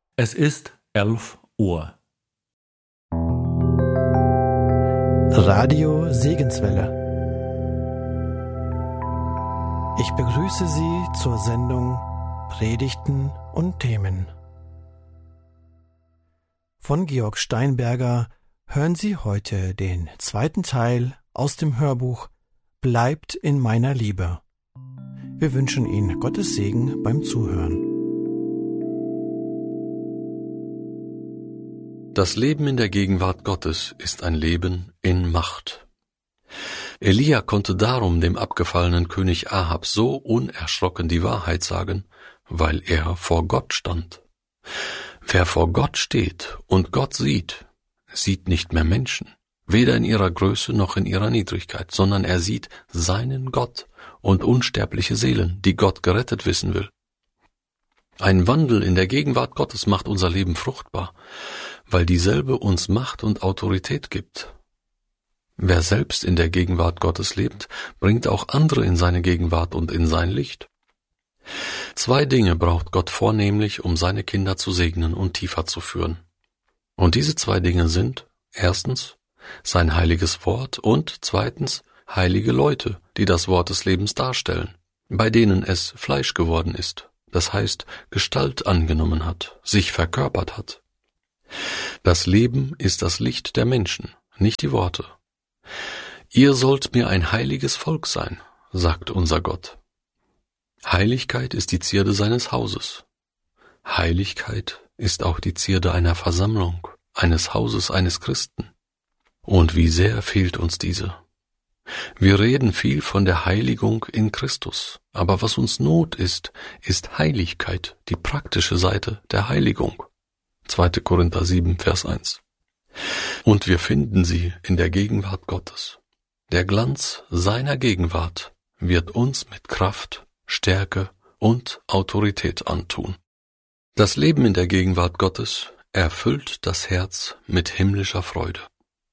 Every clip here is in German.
Es ist 11 Uhr. Radio Segenswelle. Ich begrüße Sie zur Sendung Predigten und Themen. Von Georg Steinberger hören Sie heute den zweiten Teil aus dem Hörbuch Bleibt in meiner Liebe. Wir wünschen Ihnen Gottes Segen beim Zuhören. Das Leben in der Gegenwart Gottes ist ein Leben in Macht. Elia konnte darum dem abgefallenen König Ahab so unerschrocken die Wahrheit sagen, weil er vor Gott stand. Wer vor Gott steht und Gott sieht, sieht nicht mehr Menschen, weder in ihrer Größe noch in ihrer Niedrigkeit, sondern er sieht seinen Gott und unsterbliche Seelen, die Gott gerettet wissen will. Ein Wandel in der Gegenwart Gottes macht unser Leben fruchtbar, weil dieselbe uns Macht und Autorität gibt. Wer selbst in der Gegenwart Gottes lebt, bringt auch andere in seine Gegenwart und in sein Licht. 2 Dinge braucht Gott vornehmlich, um seine Kinder zu segnen und tiefer zu führen. Und diese 2 Dinge sind, erstens, sein heiliges Wort und zweitens, heilige Leute, die das Wort des Lebens darstellen, bei denen es Fleisch geworden ist, das heißt, Gestalt angenommen hat, sich verkörpert hat. Das Leben ist das Licht der Menschen, nicht die Worte. Ihr sollt mir ein heiliges Volk sein, sagt unser Gott. Heiligkeit ist die Zierde seines Hauses. Heiligkeit ist auch die Zierde einer Versammlung, eines Hauses eines Christen. Und wie sehr fehlt uns diese? Wir reden viel von der Heiligung in Christus, aber was uns Not ist, ist Heiligkeit, die praktische Seite der Heiligung. 2. Korinther 7, Vers 1. Und wir finden sie in der Gegenwart Gottes. Der Glanz seiner Gegenwart wird uns mit Kraft, Stärke und Autorität antun. Das Leben in der Gegenwart Gottes erfüllt das Herz mit himmlischer Freude.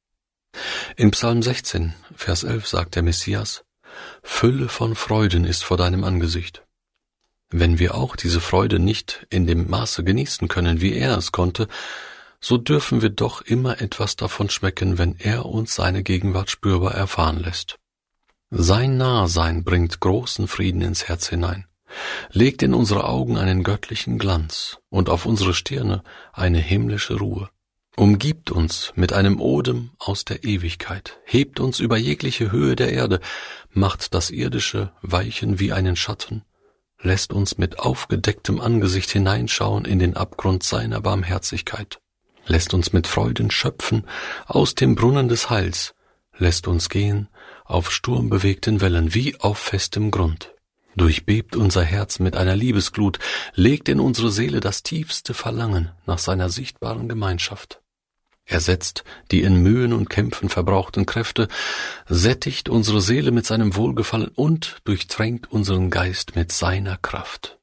In Psalm 16, Vers 11 sagt der Messias, Fülle von Freuden ist vor deinem Angesicht. Wenn wir auch diese Freude nicht in dem Maße genießen können, wie er es konnte, so dürfen wir doch immer etwas davon schmecken, wenn er uns seine Gegenwart spürbar erfahren lässt. Sein Nahsein bringt großen Frieden ins Herz hinein, legt in unsere Augen einen göttlichen Glanz und auf unsere Stirne eine himmlische Ruhe, umgibt uns mit einem Odem aus der Ewigkeit, hebt uns über jegliche Höhe der Erde, macht das Irdische weichen wie einen Schatten, lässt uns mit aufgedecktem Angesicht hineinschauen in den Abgrund seiner Barmherzigkeit, lässt uns mit Freuden schöpfen aus dem Brunnen des Heils, lässt uns gehen auf sturmbewegten Wellen wie auf festem Grund, durchbebt unser Herz mit einer Liebesglut, legt in unsere Seele das tiefste Verlangen nach seiner sichtbaren Gemeinschaft. Er setzt die in Mühen und Kämpfen verbrauchten Kräfte, sättigt unsere Seele mit seinem Wohlgefallen und durchtränkt unseren Geist mit seiner Kraft.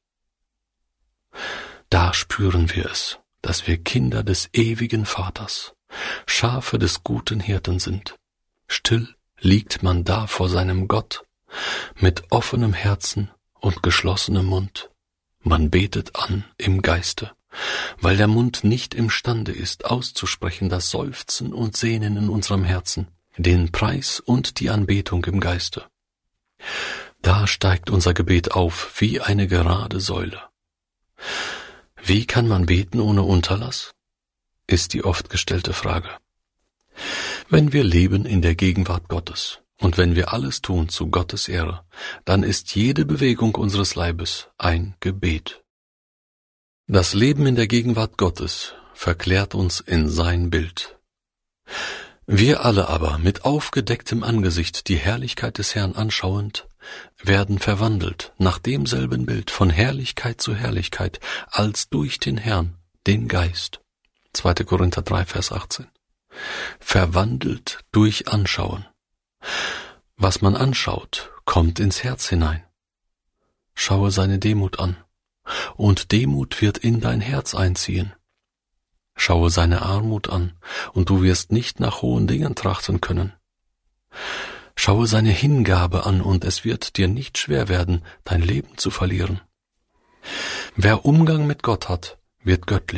Da spüren wir es, dass wir Kinder des ewigen Vaters, Schafe des guten Hirten sind. Still liegt man da vor seinem Gott, mit offenem Herzen und geschlossenem Mund. Man betet an im Geiste, weil der Mund nicht imstande ist, auszusprechen das Seufzen und Sehnen in unserem Herzen, den Preis und die Anbetung im Geiste. Da steigt unser Gebet auf wie eine gerade Säule. Wie kann man beten ohne Unterlass? Ist die oft gestellte Frage. Wenn wir leben in der Gegenwart Gottes und wenn wir alles tun zu Gottes Ehre, dann ist jede Bewegung unseres Leibes ein Gebet. Das Leben in der Gegenwart Gottes verklärt uns in sein Bild. Wir alle aber, mit aufgedecktem Angesicht die Herrlichkeit des Herrn anschauend, werden verwandelt nach demselben Bild von Herrlichkeit zu Herrlichkeit, als durch den Herrn, den Geist. 2. Korinther 3, Vers 18. Verwandelt durch Anschauen. Was man anschaut, kommt ins Herz hinein. Schaue seine Demut an. Und Demut wird in dein Herz einziehen. Schaue seine Armut an, und du wirst nicht nach hohen Dingen trachten können. Schaue seine Hingabe an, und es wird dir nicht schwer werden, dein Leben zu verlieren. Wer Umgang mit Gott hat, wird göttlich,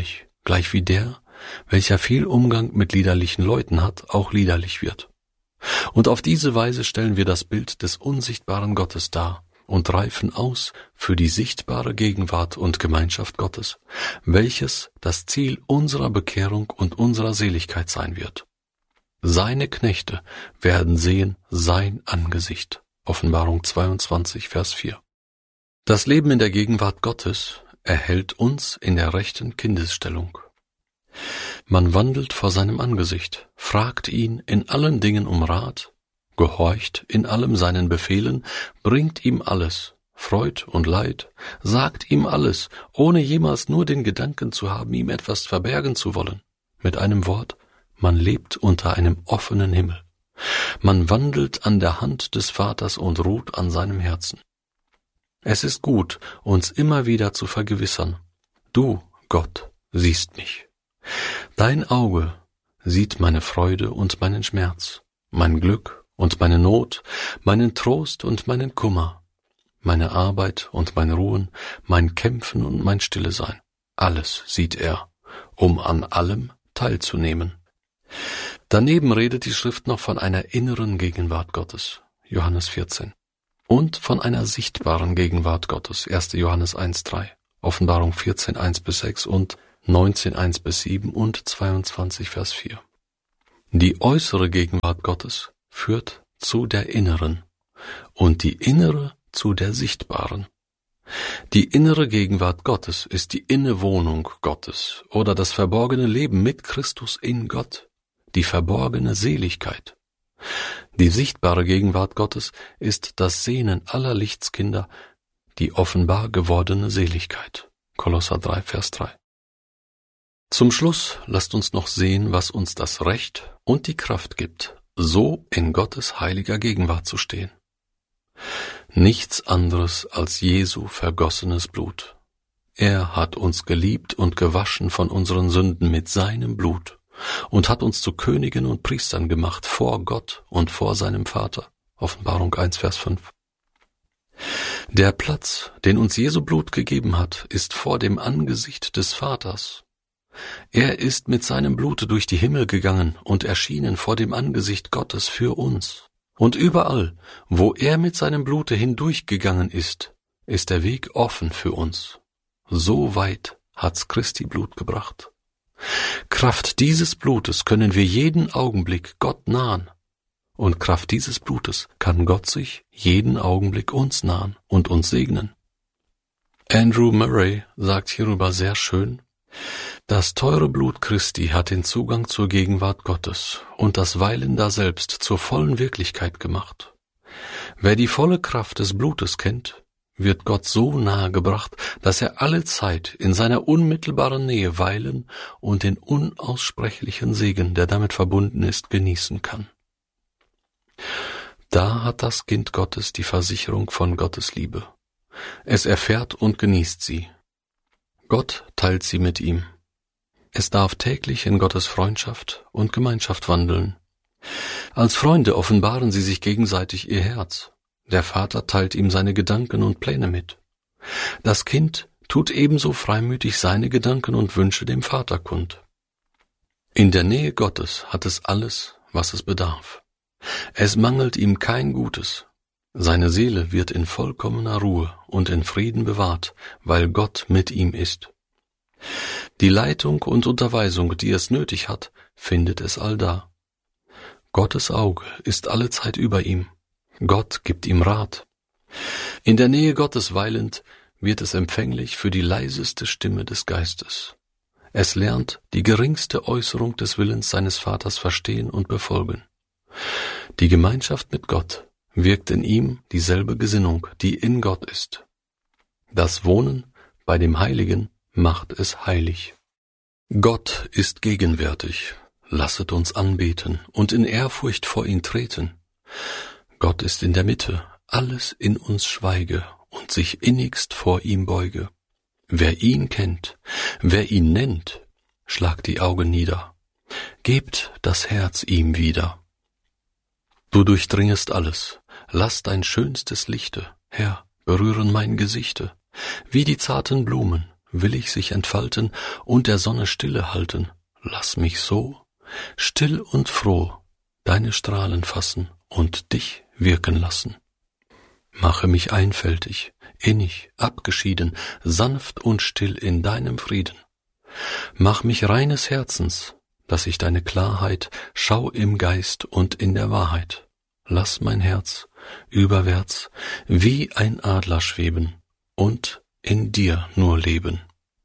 gleichwie der, welcher viel Umgang mit liederlichen Leuten hat, auch liederlich wird. Und auf diese Weise stellen wir das Bild des unsichtbaren Gottes dar und reifen aus für die sichtbare Gegenwart und Gemeinschaft Gottes, welches das Ziel unserer Bekehrung und unserer Seligkeit sein wird. Seine Knechte werden sehen sein Angesicht. Offenbarung 22, Vers 4. Das Leben in der Gegenwart Gottes erhält uns in der rechten Kindesstellung. Man wandelt vor seinem Angesicht, fragt ihn in allen Dingen um Rat, gehorcht in allem seinen Befehlen, bringt ihm alles, Freud und Leid, sagt ihm alles, ohne jemals nur den Gedanken zu haben, ihm etwas verbergen zu wollen. Mit einem Wort, man lebt unter einem offenen Himmel. Man wandelt an der Hand des Vaters und ruht an seinem Herzen. Es ist gut, uns immer wieder zu vergewissern, du, Gott, siehst mich. Dein Auge sieht meine Freude und meinen Schmerz, mein Glück und meine Not, meinen Trost und meinen Kummer, meine Arbeit und mein Ruhen, mein Kämpfen und mein Stillesein. Alles sieht er, um an allem teilzunehmen. Daneben redet die Schrift noch von einer inneren Gegenwart Gottes, Johannes 14, und von einer sichtbaren Gegenwart Gottes, 1. Johannes 1,3, Offenbarung 14, 1-6 und 19, 1-7 und 22, Vers 4. Die äußere Gegenwart Gottes führt zu der inneren und die innere zu der sichtbaren. Die innere Gegenwart Gottes ist die Innewohnung Gottes oder das verborgene Leben mit Christus in Gott, die verborgene Seligkeit. Die sichtbare Gegenwart Gottes ist das Sehnen aller Lichtskinder, die offenbar gewordene Seligkeit. Kolosser 3, Vers 3. Zum Schluss lasst uns noch sehen, was uns das Recht und die Kraft gibt, so in Gottes heiliger Gegenwart zu stehen. Nichts anderes als Jesu vergossenes Blut. Er hat uns geliebt und gewaschen von unseren Sünden mit seinem Blut und hat uns zu Königen und Priestern gemacht vor Gott und vor seinem Vater. Offenbarung 1, Vers 5. Der Platz, den uns Jesu Blut gegeben hat, ist vor dem Angesicht des Vaters. Er ist mit seinem Blute durch die Himmel gegangen und erschienen vor dem Angesicht Gottes für uns. Und überall, wo er mit seinem Blute hindurchgegangen ist der Weg offen für uns. So weit hat's Christi Blut gebracht. Kraft dieses Blutes können wir jeden Augenblick Gott nahen. Und Kraft dieses Blutes kann Gott sich jeden Augenblick uns nahen und uns segnen. Andrew Murray sagt hierüber sehr schön: Das teure Blut Christi hat den Zugang zur Gegenwart Gottes und das Weilen daselbst zur vollen Wirklichkeit gemacht. Wer die volle Kraft des Blutes kennt, wird Gott so nahe gebracht, dass er alle Zeit in seiner unmittelbaren Nähe weilen und den unaussprechlichen Segen, der damit verbunden ist, genießen kann. Da hat das Kind Gottes die Versicherung von Gottes Liebe. Es erfährt und genießt sie. Gott teilt sie mit ihm. Es darf täglich in Gottes Freundschaft und Gemeinschaft wandeln. Als Freunde offenbaren sie sich gegenseitig ihr Herz. Der Vater teilt ihm seine Gedanken und Pläne mit. Das Kind tut ebenso freimütig seine Gedanken und Wünsche dem Vater kund. In der Nähe Gottes hat es alles, was es bedarf. Es mangelt ihm kein Gutes. Seine Seele wird in vollkommener Ruhe und in Frieden bewahrt, weil Gott mit ihm ist. Die Leitung und Unterweisung, die es nötig hat, findet es allda. Gottes Auge ist allezeit über ihm. Gott gibt ihm Rat. In der Nähe Gottes weilend wird es empfänglich für die leiseste Stimme des Geistes. Es lernt die geringste Äußerung des Willens seines Vaters verstehen und befolgen. Die Gemeinschaft mit Gott wirkt in ihm dieselbe Gesinnung, die in Gott ist. Das Wohnen bei dem Heiligen macht es heilig. Gott ist gegenwärtig. Lasset uns anbeten und in Ehrfurcht vor ihn treten. Gott ist in der Mitte, alles in uns schweige und sich innigst vor ihm beuge. Wer ihn kennt, wer ihn nennt, schlagt die Augen nieder, gebt das Herz ihm wieder. Du durchdringest alles, lass dein schönstes Lichte, Herr, berühren mein Gesichte, wie die zarten Blumen, will ich sich entfalten und der Sonne Stille halten. Lass mich so, still und froh, deine Strahlen fassen und dich wirken lassen. Mache mich einfältig, innig, abgeschieden, sanft und still in deinem Frieden. Mach mich reines Herzens, dass ich deine Klarheit schau im Geist und in der Wahrheit. Lass mein Herz überwärts wie ein Adler schweben und in dir nur leben.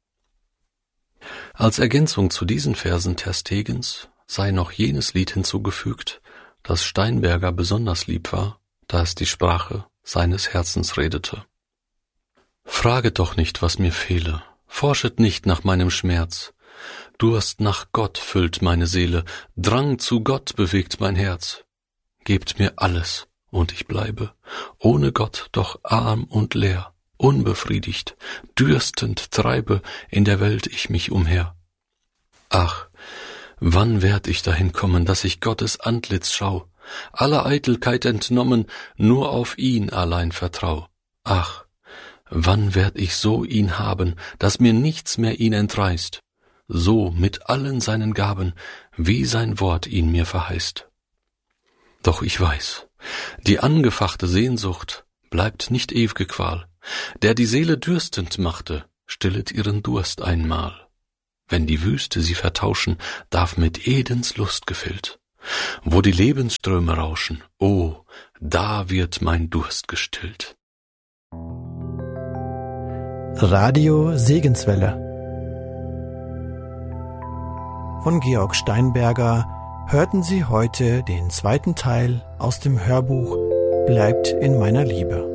Als Ergänzung zu diesen Versen Ter Stegens sei noch jenes Lied hinzugefügt, das Steinberger besonders lieb war, da es die Sprache seines Herzens redete. Fraget doch nicht, was mir fehle, forschet nicht nach meinem Schmerz. Durst nach Gott füllt meine Seele, Drang zu Gott bewegt mein Herz. Gebt mir alles, und ich bleibe, ohne Gott doch arm und leer, unbefriedigt, dürstend treibe in der Welt ich mich umher. Ach, wann werd ich dahin kommen, dass ich Gottes Antlitz schau, aller Eitelkeit entnommen, nur auf ihn allein vertrau. Ach, wann werd ich so ihn haben, dass mir nichts mehr ihn entreißt, so mit allen seinen Gaben, wie sein Wort ihn mir verheißt. Doch ich weiß, die angefachte Sehnsucht bleibt nicht ew'ge Qual, der die Seele dürstend machte, stillet ihren Durst einmal. Wenn die Wüste sie vertauschen, darf mit Edens Lust gefüllt. Wo die Lebensströme rauschen, oh, da wird mein Durst gestillt. Radio Segenswelle von Georg Steinberger hörten Sie heute den zweiten Teil aus dem Hörbuch Bleibt in meiner Liebe.